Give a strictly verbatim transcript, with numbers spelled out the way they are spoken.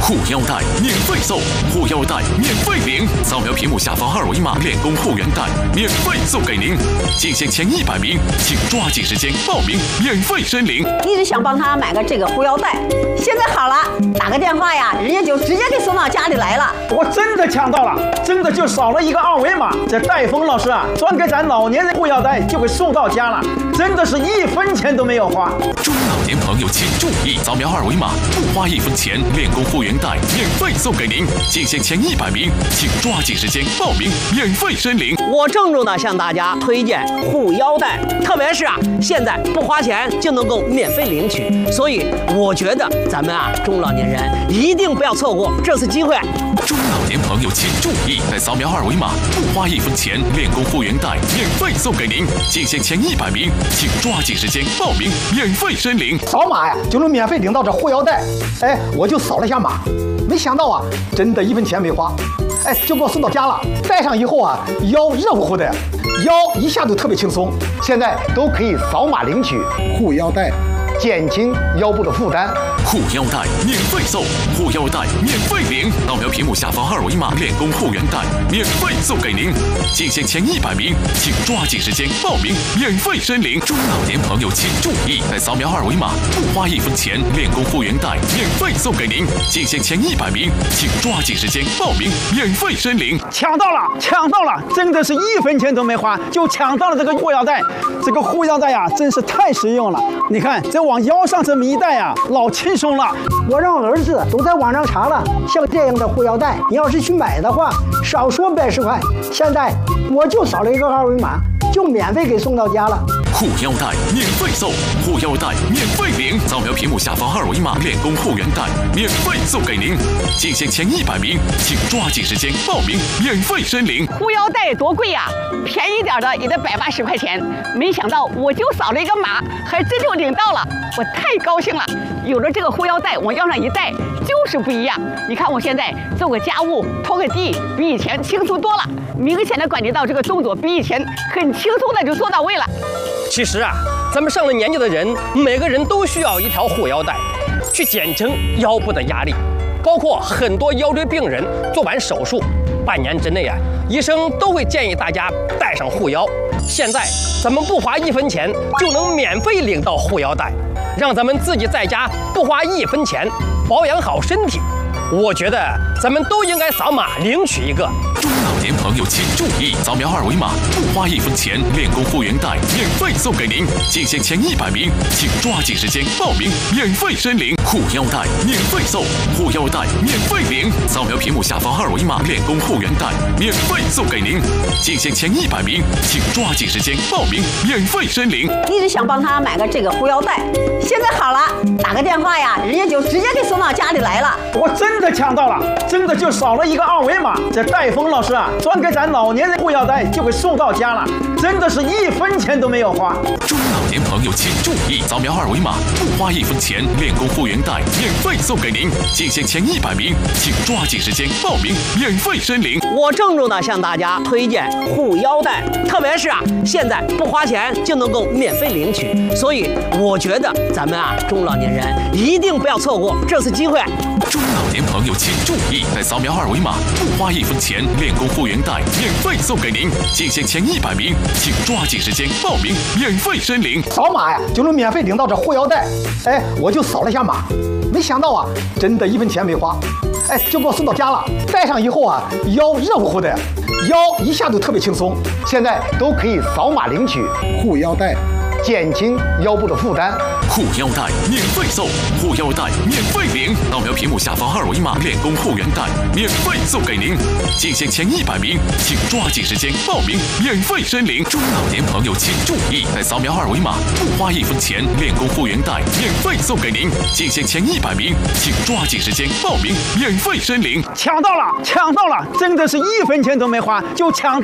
护腰带免费送，护腰带免费领，扫描屏幕下方二维码，练功护腰带免费送给您。仅限前一百名，请抓紧时间报名，免费申领。 一直想帮他买个这个护腰带，现在好了，打个电话呀，人家就直接给送到家里来了。 我真的抢到了，真的就扫了一个二维码，这戴峰老师啊，专给咱老年人护腰带就给送到家了，真的是一分钱都没有花。 中老年朋友请注意，扫描二维码，不花一分钱，练功护腰带免费送给您。仅限前一百名，请抓紧时间报名，免费申领。 我郑重的向大家推荐护腰带，特别是啊，现在不花钱就能够免费领取，所以我觉得咱们啊中老年人一定不要错过这次机会。 中老年朋友请注意，在扫描二维码，不花一分钱，练功护腰带免费送给您。仅限前一百名，请抓紧时间报名，免费申领。 扫码呀就能免费领到这护腰带，哎，我就扫了一下码，没想到啊，真的一分钱没花，哎，就给我送到家了。戴上以后啊，腰热乎乎的，腰一下就特别轻松。现在都可以扫码领取护腰带，减轻腰部的负担。 护腰带免费送，护腰带免费领，扫描屏幕下方二维码，练功护腰带免费送给您。仅限前一百名，请抓紧时间报名，免费申领。中老年朋友请注意，在扫描二维码，不花一分钱，练功护腰带免费送给您。仅限前一百名，请抓紧时间报名，免费申领。 抢到了，抢到了，真的是一分钱都没花就抢到了这个护腰带。这个护腰带呀，真是太实用了。你看这往腰上这么一戴呀，老轻松了。 我让儿子都在网上查了，像这样的护腰带，你要是去买的话，少说百十块。现在我就扫了一个二维码，就免费给送到家了。 护腰带免费送，护腰带免费领，扫描屏幕下方二维码，练功护腰带免费送给您。仅限前一百名，请抓紧时间报名，免费申领。 护腰带多贵呀、啊，便宜点的也得百八十块钱，没想到我就扫了一个码，还真就领到了，我太高兴了。有了这个护腰带，往腰上一戴，就是不一样。你看我现在做个家务、拖个地，比以前轻松多了，明显的感觉到这个动作比以前很轻松的就做到位了。 其实啊，咱们上了年纪的人，每个人都需要一条护腰带，去减轻腰部的压力。包括很多腰椎病人做完手术，半年之内啊，医生都会建议大家带上护腰。现在咱们不花一分钱就能免费领到护腰带，让咱们自己在家不花一分钱保养好身体。我觉得咱们都应该扫码领取一个。 中老年朋友请注意，扫描二维码，不花一分钱，练功护腰带免费送给您。仅限前一百名，请抓紧时间报名，免费申领。护腰带免费送，护腰带免费领，扫描屏幕下方二维码，练功护腰带免费送给您。仅限前一百名，请抓紧时间报名，免费申领。 一直想帮他买个这个护腰带，现在好了，打个电话呀，人家就直接给送到家里来了。 我真的抢到了，真的就扫了一个二维码，这戴峰老师啊，专给咱老年人护腰带就给送到家了，真的是一分钱都没有花。 中老年朋友请注意，扫描二维码，不花一分钱，练功护腰带免费送给您。仅限前一百名，请抓紧时间报名，免费申领。 我郑重的向大家推荐护腰带，特别是啊，现在不花钱就能够免费领取，所以我觉得咱们啊中老年人一定不要错过这次机会。 中老年朋友请注意，在扫描二维码，不花一分钱，练功护腰带免费送给您。仅限前一百名，请抓紧时间报名，免费申领。 扫码呀就能免费领到这护腰带，哎，我就扫了一下码，没想到啊，真的一分钱没花，哎，就给我送到家了。戴上以后啊，腰热乎乎的，腰一下就特别轻松。现在都可以扫码领取护腰带，减轻腰部的负担。 护腰带免费送，护腰带免费领，扫描屏幕下方二维码，练功护腰带免费送给您。仅限前一百名，请抓紧时间报名，免费申领。中老年朋友请注意，在扫描二维码，不花一分钱，练功护腰带免费送给您。仅限前一百名，请抓紧时间报名，免费申领。 抢到了，抢到了，真的是一分钱都没花就抢到。